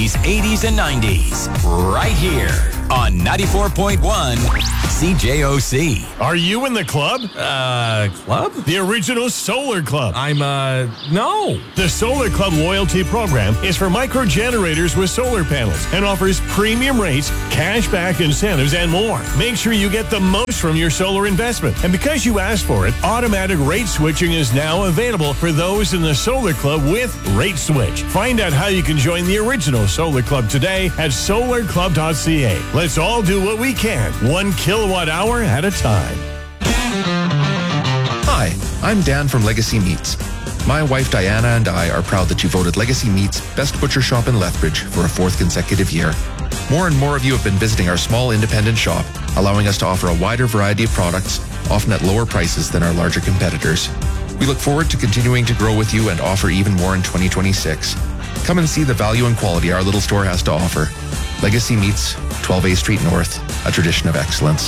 70s, 80s, and 90s. Right here on 94.1 CJOC. Are you in the club? Club? The original Solar Club. No. The Solar Club loyalty program is for micro generators with solar panels and offers premium rates, cashback incentives, and more. Make sure you get the most from your solar investment. And because you asked for it, automatic rate switching is now available for those in the Solar Club with Rate Switch. Find out how you can join the original Solar Club today at solarclub.ca. Let's all do what we can, 1 kilowatt hour at a time. Hi, I'm Dan from Legacy Meats. My wife Diana and I are proud that you voted Legacy Meats Best Butcher Shop in Lethbridge for a 4th consecutive year. More and more of you have been visiting our small independent shop, allowing us to offer a wider variety of products, often at lower prices than our larger competitors. We look forward to continuing to grow with you and offer even more in 2026. Come and see the value and quality our little store has to offer. Legacy Meats, 12A Street North, a tradition of excellence.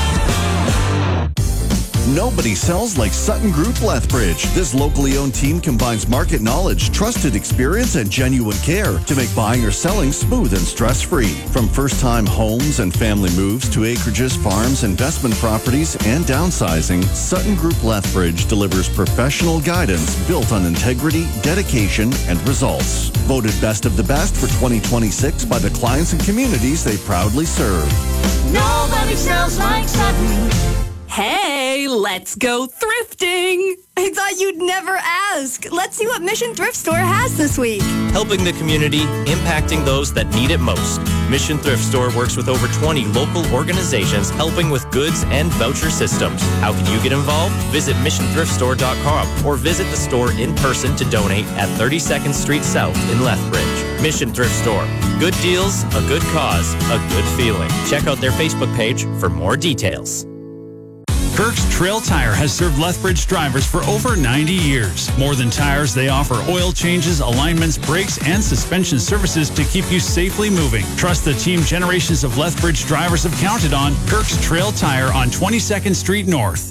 Nobody sells like Sutton Group Lethbridge. This locally owned team combines market knowledge, trusted experience, and genuine care to make buying or selling smooth and stress-free. From first-time homes and family moves to acreages, farms, investment properties, and downsizing, Sutton Group Lethbridge delivers professional guidance built on integrity, dedication, and results. Voted best of the best for 2026 by the clients and communities they proudly serve. Nobody sells like Sutton. Hey, let's go thrifting! I thought you'd never ask. Let's see what Mission Thrift Store has this week. Helping the community, impacting those that need it most. Mission Thrift Store works with over 20 local organizations helping with goods and voucher systems. How can you get involved? Visit missionthriftstore.com or visit the store in person to donate at 32nd Street South in Lethbridge. Mission Thrift Store. Good deals, a good cause, a good feeling. Check out their Facebook page for more details. Kirk's Trail Tire has served Lethbridge drivers for over 90 years. More than tires, they offer oil changes, alignments, brakes, and suspension services to keep you safely moving. Trust the team generations of Lethbridge drivers have counted on. Kirk's Trail Tire on 22nd Street North.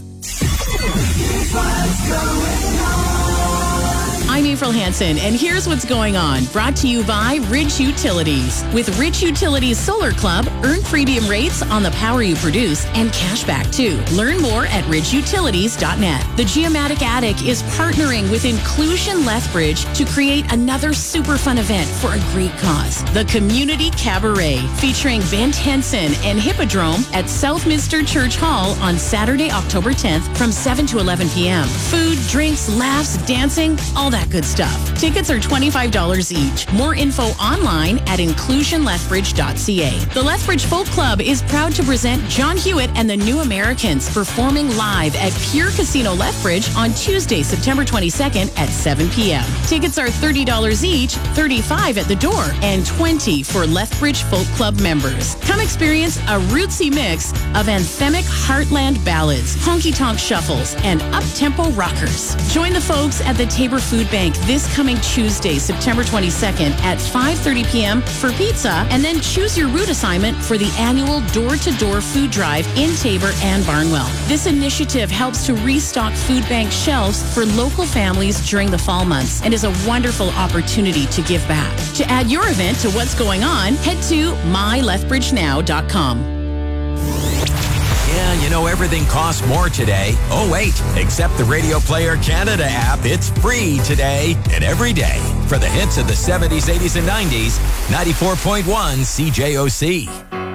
I'm April Hansen, and here's what's going on. Brought to you by Ridge Utilities. With Ridge Utilities Solar Club, earn premium rates on the power you produce and cash back too. Learn more at ridgeutilities.net. The Geomatic Attic is partnering with Inclusion Lethbridge to create another super fun event for a great cause. The Community Cabaret, featuring Van Hensen and Hippodrome at Southminster Church Hall on Saturday, October 10th from 7 to 11 p.m. Food, drinks, laughs, dancing, all that good stuff. Tickets are $25 each. More info online at inclusionlethbridge.ca. The Lethbridge Folk Club is proud to present John Hewitt and the New Americans performing live at Pure Casino Lethbridge on Tuesday, September 22nd at 7 p.m. Tickets are $30 each, $35 at the door, and $20 for Lethbridge Folk Club members. Come experience a rootsy mix of anthemic heartland ballads, honky-tonk shuffles, and up-tempo rockers. Join the folks at the Tabor Food Bank this coming Tuesday, September 22nd at 5:30 p.m. for pizza, and then choose your route assignment for the annual door-to-door food drive in Tabor and Barnwell. This initiative helps to restock food bank shelves for local families during the fall months and is a wonderful opportunity to give back. To add your event to what's going on, head to mylethbridgenow.com. Yeah, you know, everything costs more today. Oh, wait, except the Radio Player Canada app. It's free today and every day. For the hits of the 70s, 80s, and 90s, 94.1 CJOC.